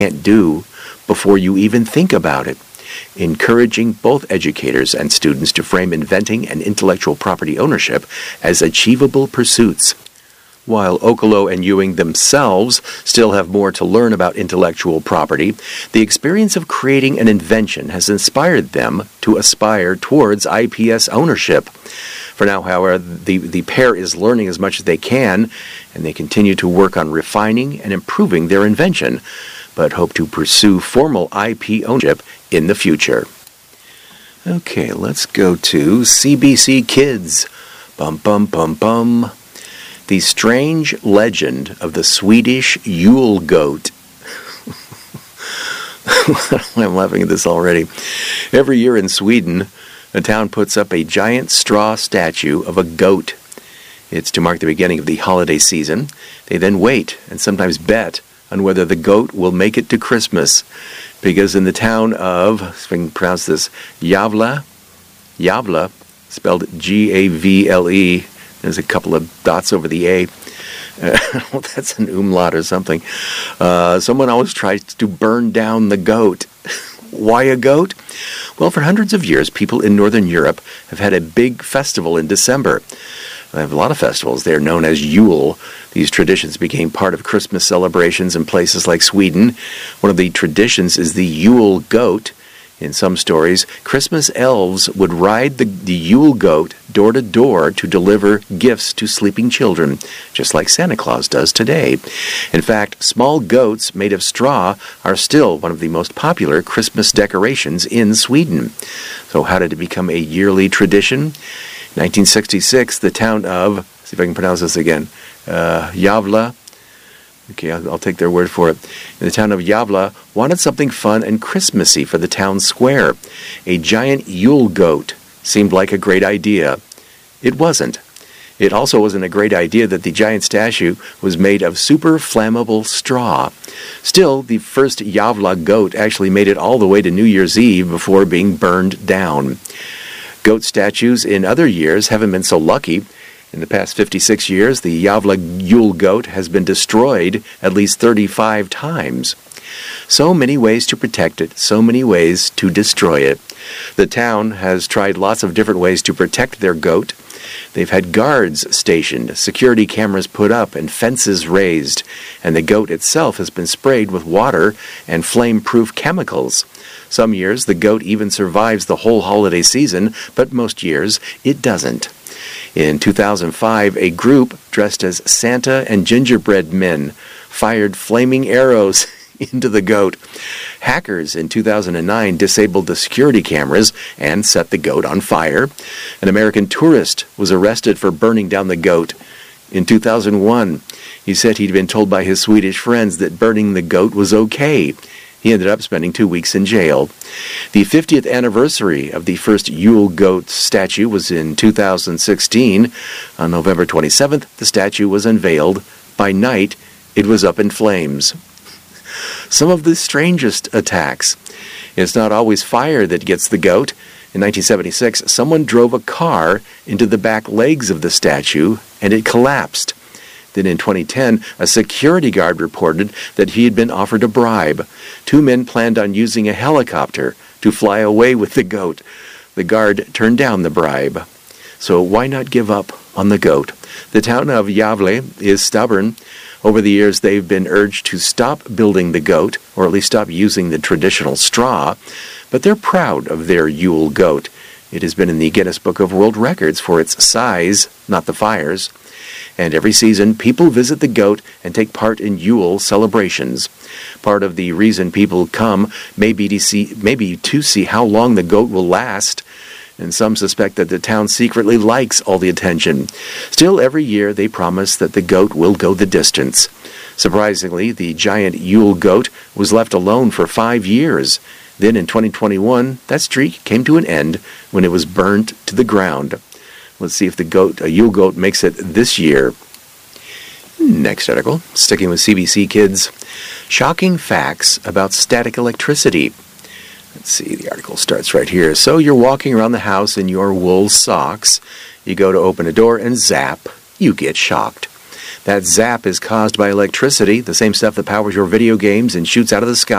can't do before you even think about it, encouraging both educators and students to frame inventing and intellectual property ownership as achievable pursuits. While Okolo and Ewing themselves still have more to learn about intellectual property, the experience of creating an invention has inspired them to aspire towards IPS ownership. For now, however, the pair is learning as much as they can, and they continue to work on refining and improving their invention, but hope to pursue formal IP ownership in the future. Okay, let's go to CBC Kids. Bum, bum, bum, bum. The strange legend of the Swedish Yule goat. I'm laughing at this already. Every year in Sweden, a town puts up a giant straw statue of a goat. It's to mark the beginning of the holiday season. They then wait and sometimes bet on whether the goat will make it to Christmas. Because in the town of, if I can pronounce this, Gävle, spelled Gavle, there's a couple of dots over the A. Well, that's an umlaut or something. Someone always tries to burn down the goat. Why a goat? Well, for hundreds of years, people in Northern Europe have had a big festival in December. They have a lot of festivals. They are known as Yule. These traditions became part of Christmas celebrations in places like Sweden. One of the traditions is the Yule goat. In some stories, Christmas elves would ride the Yule goat door to door to deliver gifts to sleeping children, just like Santa Claus does today. In fact, small goats made of straw are still one of the most popular Christmas decorations in Sweden. So how did it become a yearly tradition? In 1966, the town of, see if I can pronounce this again, Gävle, okay, I'll take their word for it. In the town of Gävle, wanted something fun and Christmassy for the town square. A giant Yule goat seemed like a great idea. It wasn't. It also wasn't a great idea that the giant statue was made of super flammable straw. Still, the first Gävle goat actually made it all the way to New Year's Eve before being burned down. Goat statues in other years haven't been so lucky. In the past 56 years, the Gävle Yule goat has been destroyed at least 35 times. So many ways to protect it, so many ways to destroy it. The town has tried lots of different ways to protect their goat. They've had guards stationed, security cameras put up, and fences raised, and the goat itself has been sprayed with water and flame-proof chemicals. Some years, the goat even survives the whole holiday season, but most years, it doesn't. In 2005, a group dressed as Santa and gingerbread men fired flaming arrows into the goat. Hackers in 2009 disabled the security cameras and set the goat on fire. An American tourist was arrested for burning down the goat. In 2001, he said he'd been told by his Swedish friends that burning the goat was okay. He ended up spending 2 weeks in jail. The 50th anniversary of the first Yule goat statue was in 2016. On November 27th, the statue was unveiled. By night, it was up in flames. Some of the strangest attacks. It's not always fire that gets the goat. In 1976, someone drove a car into the back legs of the statue, and it collapsed. Then in 2010, a security guard reported that he had been offered a bribe. 2 men planned on using a helicopter to fly away with the goat. The guard turned down the bribe. So why not give up on the goat? The town of Gävle is stubborn. Over the years, they've been urged to stop building the goat, or at least stop using the traditional straw, but they're proud of their Yule goat. It has been in the Guinness Book of World Records for its size, not the fires. And every season, people visit the goat and take part in Yule celebrations. Part of the reason people come may be to see how long the goat will last, and some suspect that the town secretly likes all the attention. Still, every year they promise that the goat will go the distance. Surprisingly, the giant Yule goat was left alone for 5 years. Then in 2021, that streak came to an end when it was burnt to the ground. Let's see if a Yule goat makes it this year. Next article, sticking with CBC Kids. Shocking facts about static electricity. Let's see, the article starts right here. So you're walking around the house in your wool socks. You go to open a door and zap, you get shocked. That zap is caused by electricity, the same stuff that powers your video games and shoots out of the sky.